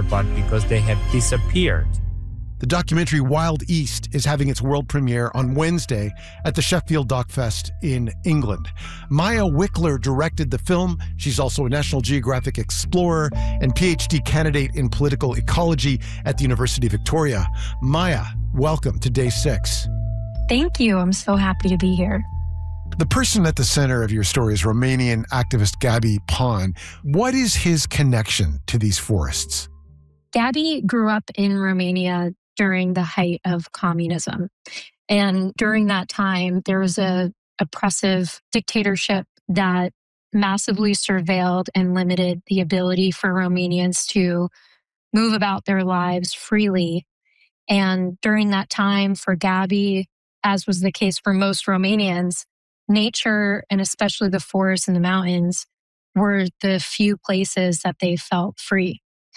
longer, but because they have disappeared. The documentary Wild East is having its world premiere on Wednesday at the Sheffield Doc Fest in England. Maya Wickler directed the film. She's also a National Geographic explorer and PhD candidate in political ecology at the University of Victoria. Maya, welcome to Day 6. Thank you. I'm so happy to be here. The person at the center of your story is Romanian activist Gabi Pan. What is his connection to these forests? Gabi grew up in Romania during the height of communism. And during that time, there was a oppressive dictatorship that massively surveilled and limited the ability for Romanians to move about their lives freely. And during that time for Gabi, as was the case for most Romanians, nature, and especially the forests and the mountains, were the few places that they felt free.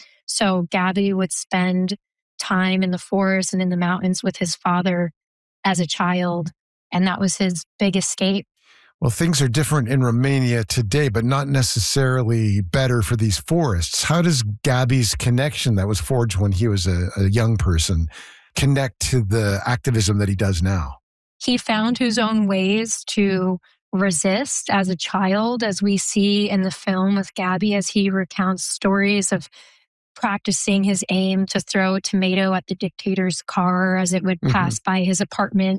So Gabi would spend time in the forest and in the mountains with his father as a child, and that was his big escape. Well, things are different in Romania today, but not necessarily better for these forests. How does Gabi's connection that was forged when he was a young person connect to the activism that he does now? He found his own ways to resist as a child, as we see in the film with Gabi, as he recounts stories of practicing his aim to throw a tomato at the dictator's car as it would pass by his apartment.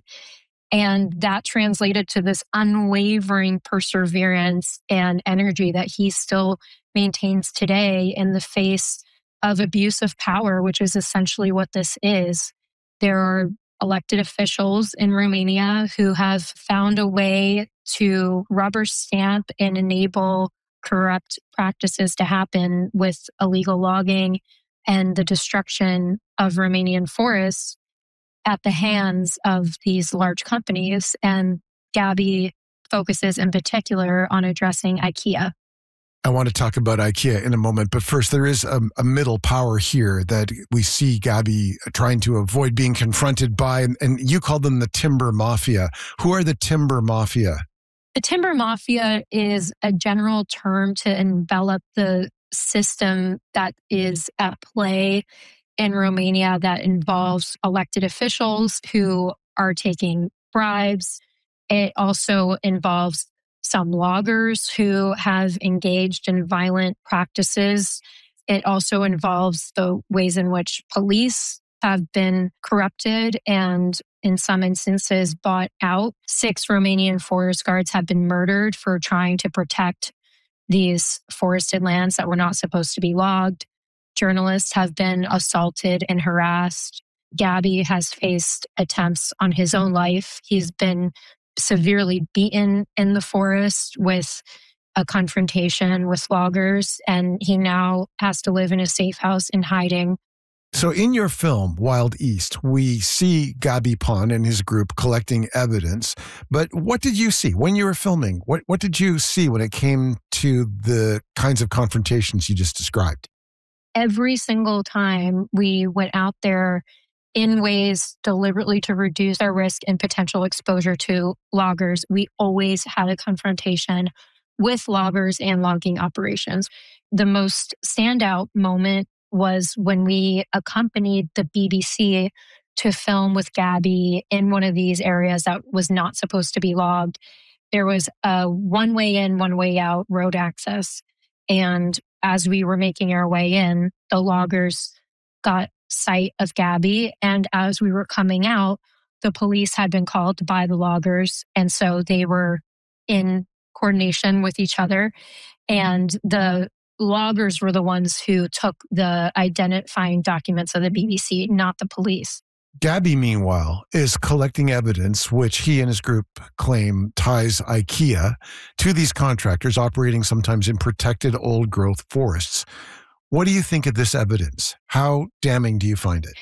And that translated to this unwavering perseverance and energy that he still maintains today in the face of abuse of power, which is essentially what this is. There are elected officials in Romania who have found a way to rubber stamp and enable corrupt practices to happen with illegal logging and the destruction of Romanian forests at the hands of these large companies. And Gabi focuses in particular on addressing IKEA. I want to talk about IKEA in a moment, but first there is a middle power here that we see Gabi trying to avoid being confronted by, and you call them the timber mafia. Who are the timber mafia? The timber mafia is a general term to envelop the system that is at play in Romania that involves elected officials who are taking bribes. It also involves some loggers who have engaged in violent practices. It also involves the ways in which police have been corrupted and in some instances bought out. 6 Romanian forest guards have been murdered for trying to protect these forested lands that were not supposed to be logged. Journalists have been assaulted and harassed. Gabi has faced attempts on his own life. He's been severely beaten in the forest with a confrontation with loggers, and he now has to live in a safe house in hiding. So in your film, Wild East, we see Gabi Pan and his group collecting evidence. But what did you see when you were filming? What did you see when it came to the kinds of confrontations you just described? Every single time we went out there in ways deliberately to reduce our risk and potential exposure to loggers, we always had a confrontation with loggers and logging operations. The most standout moment was when we accompanied the BBC to film with Gabi in one of these areas that was not supposed to be logged. There was a one-way in, one-way out road access. And as we were making our way in, the loggers got sight of Gabi. And as we were coming out, the police had been called by the loggers. And so they were in coordination with each other. And the loggers were the ones who took the identifying documents of the BBC, not the police. Gabi, meanwhile, is collecting evidence which he and his group claim ties IKEA to these contractors operating sometimes in protected old-growth forests. What do you think of this evidence? How damning do you find it?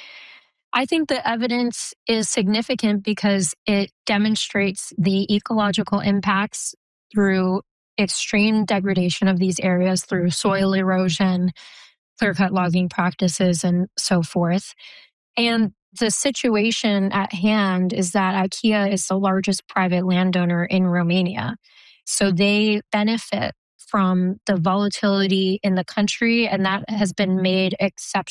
I think the evidence is significant because it demonstrates the ecological impacts through extreme degradation of these areas, through soil erosion, clear-cut logging practices, and so forth. And the situation at hand is that IKEA is the largest private landowner in Romania. So they benefit from the volatility in the country, and that has been made exceptional